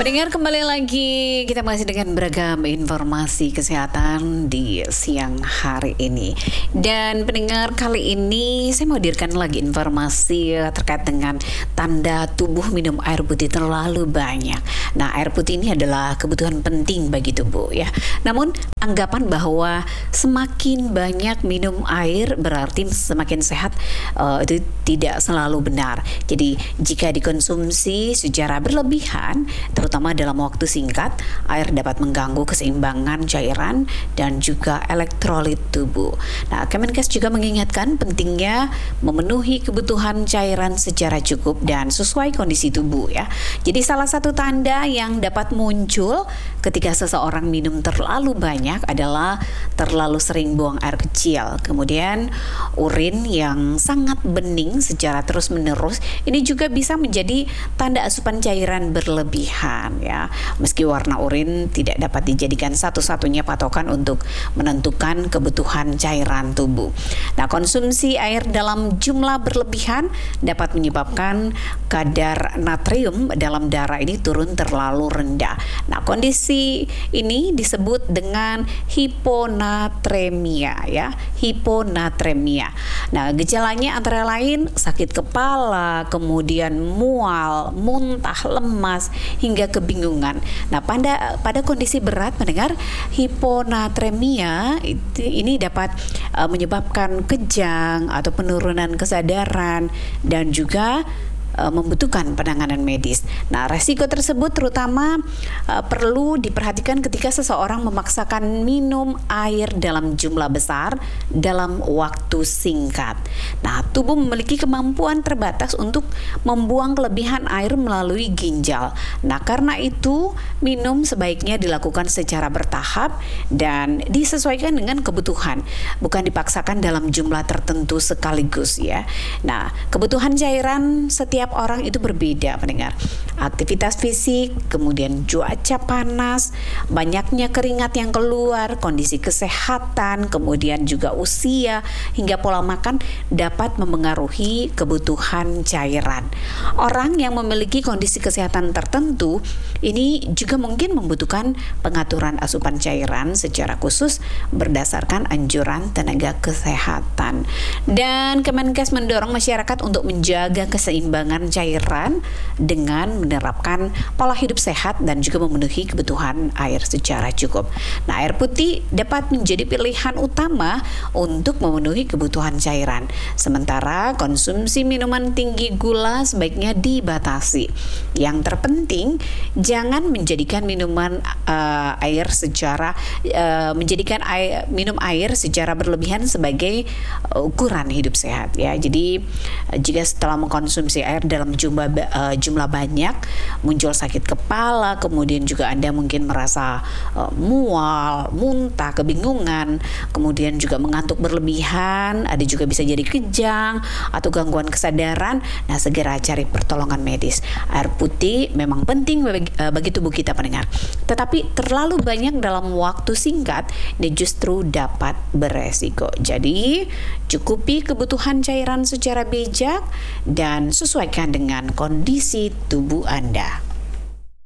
Pendengar, kembali lagi kita masih dengan beragam informasi kesehatan di siang hari ini. Dan pendengar, kali ini saya mau hadirkan lagi informasi terkait dengan tanda tubuh minum air putih terlalu banyak. Nah, air putih ini adalah kebutuhan penting bagi tubuh ya. Namun anggapan bahwa semakin banyak minum air berarti semakin sehat itu tidak selalu benar. Jadi jika dikonsumsi secara berlebihan, terutama dalam waktu singkat, air dapat mengganggu keseimbangan cairan dan juga elektrolit tubuh. Nah, Kemenkes juga mengingatkan pentingnya memenuhi kebutuhan cairan secara cukup dan sesuai kondisi tubuh ya. Jadi salah satu tanda yang dapat muncul ketika seseorang minum terlalu banyak adalah terlalu sering buang air kecil. Kemudian urin yang sangat bening secara terus-menerus, ini juga bisa menjadi tanda asupan cairan berlebihan ya. Meski warna urin tidak dapat dijadikan satu-satunya patokan untuk menentukan kebutuhan cairan tubuh. Nah, konsumsi air dalam jumlah berlebihan dapat menyebabkan kadar natrium dalam darah ini turun terlalu rendah. Nah, kondisi ini disebut dengan hiponatremia ya, hiponatremia. Nah, gejalanya antara lain sakit kepala, kemudian mual, muntah, lemas, hingga kebingungan. Nah, pada kondisi berat, mendengar, hiponatremia ini dapat menyebabkan kejang atau penurunan kesadaran dan juga membutuhkan penanganan medis. Nah, resiko tersebut terutama perlu diperhatikan ketika seseorang memaksakan minum air dalam jumlah besar dalam waktu singkat. Nah, tubuh memiliki kemampuan terbatas untuk membuang kelebihan air melalui ginjal. Nah, karena itu minum sebaiknya dilakukan secara bertahap dan disesuaikan dengan kebutuhan, bukan dipaksakan dalam jumlah tertentu sekaligus ya. Nah, kebutuhan cairan setiap orang itu berbeda, pendengar. Aktivitas fisik, kemudian cuaca panas, banyaknya keringat yang keluar, kondisi kesehatan, kemudian juga usia hingga pola makan dapat memengaruhi kebutuhan cairan. Orang yang memiliki kondisi kesehatan tertentu ini juga mungkin membutuhkan pengaturan asupan cairan secara khusus berdasarkan anjuran tenaga kesehatan. Dan Kemenkes mendorong masyarakat untuk menjaga keseimbangan cairan dengan menerapkan pola hidup sehat dan juga memenuhi kebutuhan air secara cukup. Nah, air putih dapat menjadi pilihan utama untuk memenuhi kebutuhan cairan. Sementara konsumsi minuman tinggi gula sebaiknya dibatasi. Yang terpenting, jangan menjadikan minum air secara berlebihan sebagai ukuran hidup sehat ya. Jadi jika setelah mengkonsumsi air dalam jumlah banyak muncul sakit kepala, kemudian juga Anda mungkin merasa mual, muntah, kebingungan, kemudian juga mengantuk berlebihan, ada juga bisa jadi kejang atau gangguan kesadaran. Nah, segera cari pertolongan medis. Air putih memang penting bagi tubuh kita, pendengar. Tetapi terlalu banyak dalam waktu singkat ini justru dapat beresiko. Jadi, cukupi kebutuhan cairan secara bijak dan sesuaikan dengan kondisi tubuh Anda.